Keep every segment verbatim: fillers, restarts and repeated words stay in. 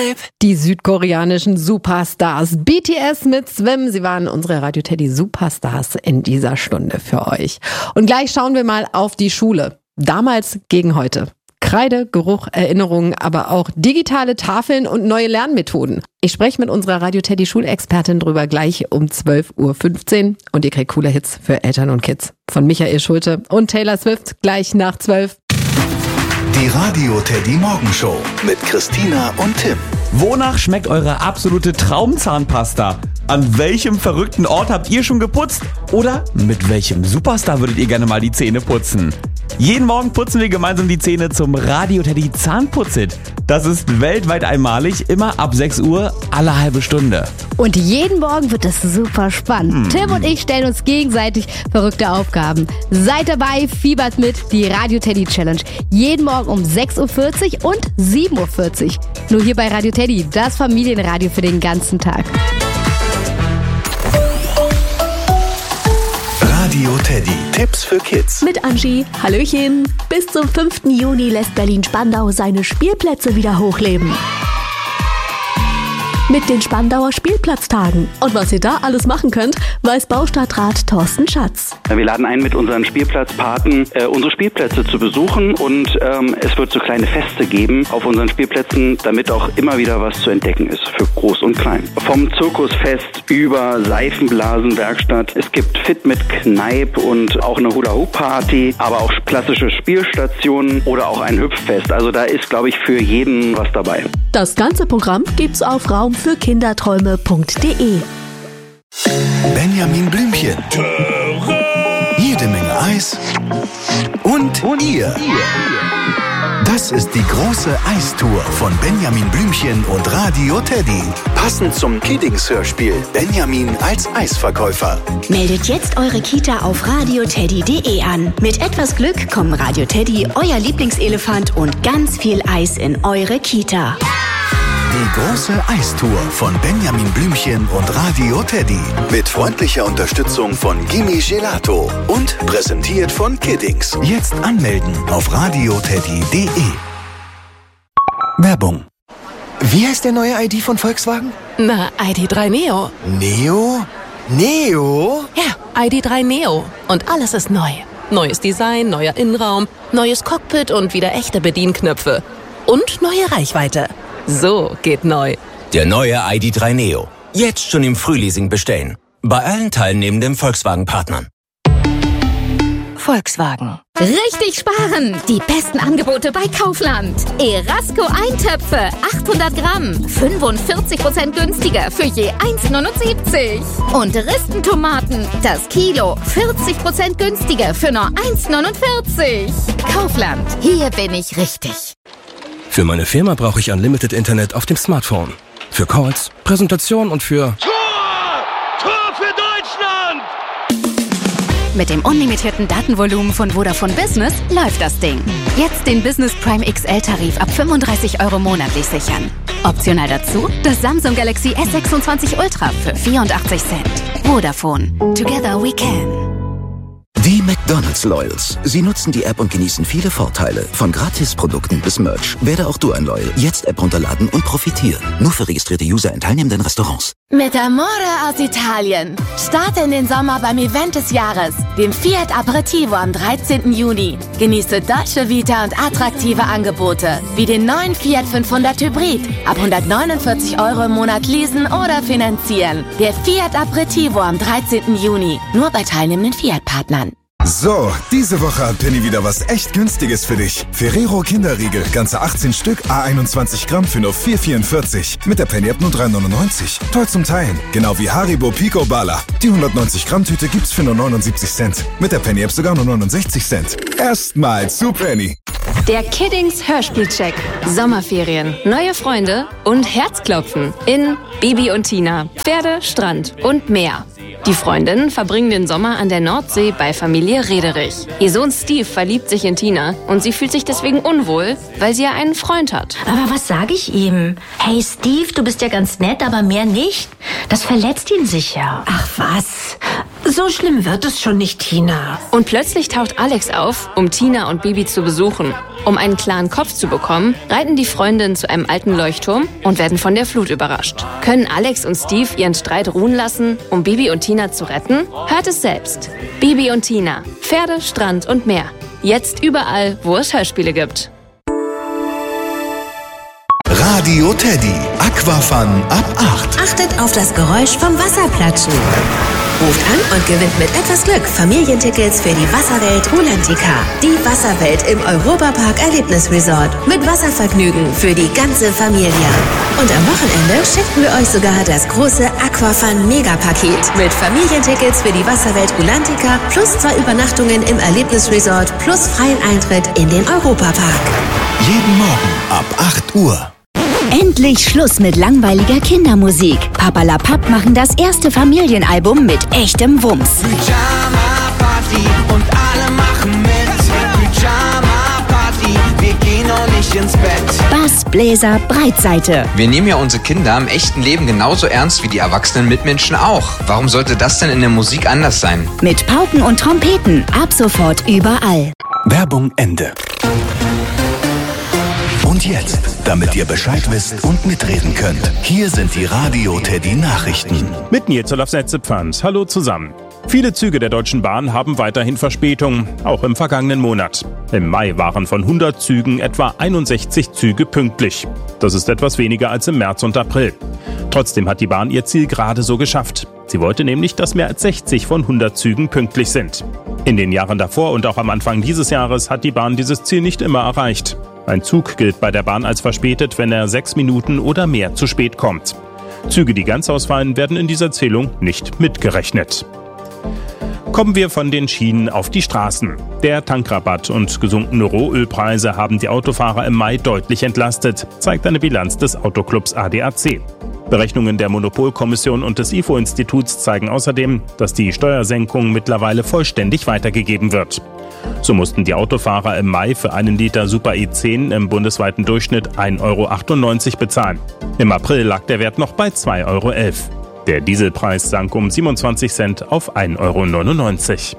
Vibe. Die südkoreanischen Superstars B T S mit Swim. Sie waren unsere Radio Teddy Superstars in dieser Stunde für euch. Und gleich schauen wir mal auf die Schule. Damals gegen heute. Kreide, Geruch, Erinnerungen, aber auch digitale Tafeln und neue Lernmethoden. Ich spreche mit unserer Radio Teddy Schulexpertin drüber gleich um zwölf Uhr fünfzehn. Und ihr kriegt coole Hits für Eltern und Kids. Von Michael Schulte und Taylor Swift gleich nach zwölf. Die Radio Teddy Morgenshow mit Christina und Tim. Wonach schmeckt eure absolute Traumzahnpasta? An welchem verrückten Ort habt ihr schon geputzt? Oder mit welchem Superstar würdet ihr gerne mal die Zähne putzen? Jeden Morgen putzen wir gemeinsam die Zähne zum Radio Teddy Zahnputzit. Das ist weltweit einmalig, immer ab sechs Uhr, alle halbe Stunde. Und jeden Morgen wird es super spannend. Hm. Tim und ich stellen uns gegenseitig verrückte Aufgaben. Seid dabei, fiebert mit, die Radio Teddy Challenge. Jeden Morgen um sechs Uhr vierzig und sieben Uhr vierzig. Nur hier bei Radio Teddy, das Familienradio für den ganzen Tag. Radio Teddy. Tipps für Kids. Mit Angie. Hallöchen. Bis zum fünften Juni lässt Berlin-Spandau seine Spielplätze wieder hochleben. Mit den Spandauer Spielplatztagen. Und was ihr da alles machen könnt, weiß Baustadtrat Thorsten Schatz. Wir laden ein, mit unseren Spielplatzpaten äh, unsere Spielplätze zu besuchen und ähm, es wird so kleine Feste geben auf unseren Spielplätzen, damit auch immer wieder was zu entdecken ist für Groß und Klein. Vom Zirkusfest über Seifenblasenwerkstatt, es gibt Fit mit Kneipp und auch eine Hula-Hoop-Party, aber auch klassische Spielstationen oder auch ein Hüpffest. Also da ist, glaube ich, für jeden was dabei. Das ganze Programm gibt's auf raum für kinderträume punkt de. Benjamin Blümchen. Jede Menge Eis. Und, und ihr. Das ist die große Eistour von Benjamin Blümchen und Radio Teddy. Passend zum Kiddings-Hörspiel Benjamin als Eisverkäufer. Meldet jetzt eure Kita auf radio teddy punkt de an. Mit etwas Glück kommen Radio Teddy, euer Lieblingselefant und ganz viel Eis in eure Kita. Die große Eistour von Benjamin Blümchen und Radio Teddy. Mit freundlicher Unterstützung von Gimme Gelato. Und präsentiert von Kiddings. Jetzt anmelden auf radio teddy punkt de. Werbung. Wie heißt der neue I D von Volkswagen? Na, I D drei Neo. Neo? Neo? Ja, I D drei Neo. Und alles ist neu. Neues Design, neuer Innenraum, neues Cockpit und wieder echte Bedienknöpfe. Und neue Reichweite. So geht neu. Der neue I D drei Neo. Jetzt schon im Frühleasing bestellen. Bei allen teilnehmenden Volkswagen-Partnern. Volkswagen. Richtig sparen! Die besten Angebote bei Kaufland. Erasco Eintöpfe, achthundert Gramm, fünfundvierzig Prozent günstiger für je eins neunundsiebzig. Und Ristentomaten, das Kilo, vierzig Prozent günstiger für nur eins neunundvierzig. Kaufland, hier bin ich richtig. Für meine Firma brauche ich Unlimited Internet auf dem Smartphone. Für Calls, Präsentation und für... Tor! Tor für Deutschland! Mit dem unlimitierten Datenvolumen von Vodafone Business läuft das Ding. Jetzt den Business Prime X L-Tarif ab fünfunddreißig Euro monatlich sichern. Optional dazu das Samsung Galaxy S sechsundzwanzig Ultra für vierundachtzig Cent. Vodafone. Together we can. Die McDonald's Loyals. Sie nutzen die App und genießen viele Vorteile. Von Gratisprodukten bis Merch. Werde auch du ein Loyal. Jetzt App runterladen und profitieren. Nur für registrierte User in teilnehmenden Restaurants. Mit Amore aus Italien. Starte in den Sommer beim Event des Jahres, dem Fiat Aperitivo am dreizehnten Juni. Genieße deutsche Vita und attraktive Angebote, wie den neuen Fiat fünfhundert Hybrid. Ab hundertneunundvierzig Euro im Monat leasen oder finanzieren. Der Fiat Aperitivo am dreizehnten Juni. Nur bei teilnehmenden Fiat-Partnern. So, diese Woche hat Penny wieder was echt Günstiges für dich. Ferrero Kinderriegel, ganze achtzehn Stück, à einundzwanzig Gramm für nur vier vierundvierzig. Mit der Penny App nur drei neunundneunzig. Toll zum Teilen. Genau wie Haribo Pico Bala. Die hundertneunzig Gramm Tüte gibt's für nur neunundsiebzig Cent. Mit der Penny App sogar nur neunundsechzig Cent. Erstmal zu Penny. Der Kiddings Hörspielcheck. Sommerferien, neue Freunde und Herzklopfen in Bibi und Tina, Pferde, Strand und Meer. Die Freundinnen verbringen den Sommer an der Nordsee bei Familie Rederich. Ihr Sohn Steve verliebt sich in Tina und sie fühlt sich deswegen unwohl, weil sie ja einen Freund hat. Aber was sage ich ihm? Hey Steve, du bist ja ganz nett, aber mehr nicht. Das verletzt ihn sicher. Ach was. So schlimm wird es schon nicht, Tina. Und plötzlich taucht Alex auf, um Tina und Bibi zu besuchen. Um einen klaren Kopf zu bekommen, reiten die Freundinnen zu einem alten Leuchtturm und werden von der Flut überrascht. Können Alex und Steve ihren Streit ruhen lassen, um Bibi und Tina zu retten? Hört es selbst. Bibi und Tina. Pferde, Strand und Meer. Jetzt überall, wo es Hörspiele gibt. Radio Teddy. Aquafun ab acht. Achtet auf das Geräusch vom Wasserplatschen. Ruft an und gewinnt mit etwas Glück Familientickets für die Wasserwelt Rulantica. Die Wasserwelt im Europapark Erlebnisresort. Mit Wasservergnügen für die ganze Familie. Und am Wochenende schicken wir euch sogar das große Aquafun Megapaket. Mit Familientickets für die Wasserwelt Rulantica plus zwei Übernachtungen im Erlebnisresort plus freien Eintritt in den Europapark. Jeden Morgen ab acht Uhr. Endlich Schluss mit langweiliger Kindermusik. Papalapap machen das erste Familienalbum mit echtem Wumms. Pyjama Party und alle machen mit. Pyjama Party, wir gehen noch nicht ins Bett. Bass, Bläser, Breitseite. Wir nehmen ja unsere Kinder im echten Leben genauso ernst wie die erwachsenen Mitmenschen auch. Warum sollte das denn in der Musik anders sein? Mit Pauken und Trompeten. Ab sofort überall. Werbung Ende. Und jetzt, damit ihr Bescheid wisst und mitreden könnt, hier sind die Radio Teddy Nachrichten. Mit Nils Olaf Setzepfand. Hallo zusammen. Viele Züge der Deutschen Bahn haben weiterhin Verspätung, auch im vergangenen Monat. Im Mai waren von hundert Zügen etwa einundsechzig Züge pünktlich. Das ist etwas weniger als im März und April. Trotzdem hat die Bahn ihr Ziel gerade so geschafft. Sie wollte nämlich, dass mehr als sechzig von hundert Zügen pünktlich sind. In den Jahren davor und auch am Anfang dieses Jahres hat die Bahn dieses Ziel nicht immer erreicht. Ein Zug gilt bei der Bahn als verspätet, wenn er sechs Minuten oder mehr zu spät kommt. Züge, die ganz ausfallen, werden in dieser Zählung nicht mitgerechnet. Kommen wir von den Schienen auf die Straßen. Der Tankrabatt und gesunkene Rohölpreise haben die Autofahrer im Mai deutlich entlastet, zeigt eine Bilanz des Autoclubs A D A C. Berechnungen der Monopolkommission und des I F O-Instituts zeigen außerdem, dass die Steuersenkung mittlerweile vollständig weitergegeben wird. So mussten die Autofahrer im Mai für einen Liter Super E zehn im bundesweiten Durchschnitt ein Euro achtundneunzig bezahlen. Im April lag der Wert noch bei zwei Euro elf. Der Dieselpreis sank um siebenundzwanzig Cent auf ein Euro neunundneunzig.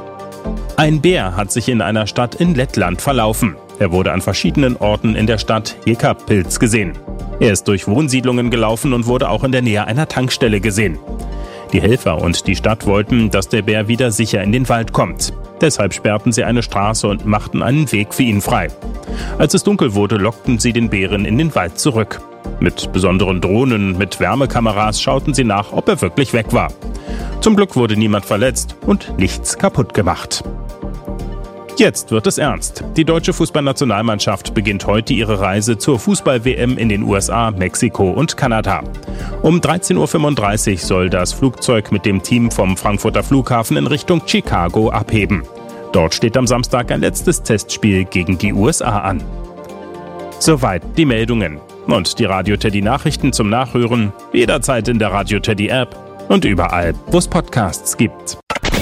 Ein Bär hat sich in einer Stadt in Lettland verlaufen. Er wurde an verschiedenen Orten in der Stadt Jekapils gesehen. Er ist durch Wohnsiedlungen gelaufen und wurde auch in der Nähe einer Tankstelle gesehen. Die Helfer und die Stadt wollten, dass der Bär wieder sicher in den Wald kommt. Deshalb sperrten sie eine Straße und machten einen Weg für ihn frei. Als es dunkel wurde, lockten sie den Bären in den Wald zurück. Mit besonderen Drohnen, mit Wärmekameras schauten sie nach, ob er wirklich weg war. Zum Glück wurde niemand verletzt und nichts kaputt gemacht. Jetzt wird es ernst. Die deutsche Fußballnationalmannschaft beginnt heute ihre Reise zur Fußball-W M in den U S A, Mexiko und Kanada. Um dreizehn Uhr fünfunddreißig soll das Flugzeug mit dem Team vom Frankfurter Flughafen in Richtung Chicago abheben. Dort steht am Samstag ein letztes Testspiel gegen die U S A an. Soweit die Meldungen. Und die Radio Teddy Nachrichten zum Nachhören jederzeit in der Radio Teddy App und überall, wo es Podcasts gibt.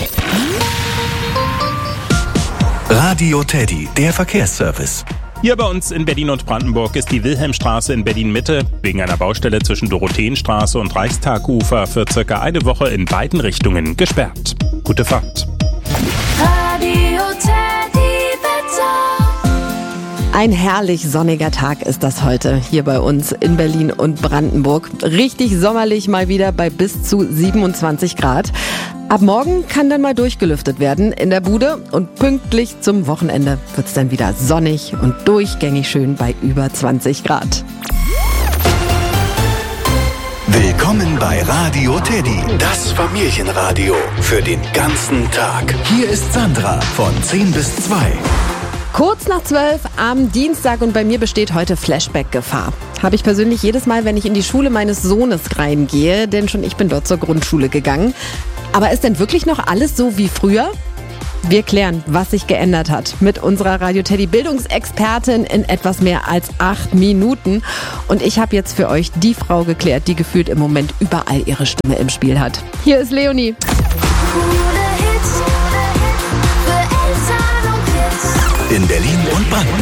Radio Teddy, der Verkehrsservice. Hier bei uns in Berlin und Brandenburg ist die Wilhelmstraße in Berlin-Mitte wegen einer Baustelle zwischen Dorotheenstraße und Reichstagufer für circa eine Woche in beiden Richtungen gesperrt. Gute Fahrt. Radio Teddy Wetter. Ein herrlich sonniger Tag ist das heute hier bei uns in Berlin und Brandenburg. Richtig sommerlich mal wieder bei bis zu siebenundzwanzig Grad. Ab morgen kann dann mal durchgelüftet werden in der Bude und pünktlich zum Wochenende wird es dann wieder sonnig und durchgängig schön bei über zwanzig Grad. Willkommen bei Radio Teddy, das Familienradio für den ganzen Tag. Hier ist Sandra von zehn bis zwei. Kurz nach zwölf am Dienstag und bei mir besteht heute Flashback-Gefahr. Habe ich persönlich jedes Mal, wenn ich in die Schule meines Sohnes reingehe, denn schon ich bin dort zur Grundschule gegangen. Aber ist denn wirklich noch alles so wie früher? Wir klären, was sich geändert hat mit unserer Radio Teddy Bildungsexpertin in etwas mehr als acht Minuten. Und ich habe jetzt für euch die Frau geklärt, die gefühlt im Moment überall ihre Stimme im Spiel hat. Hier ist Leonie. In Berlin und Brandenburg.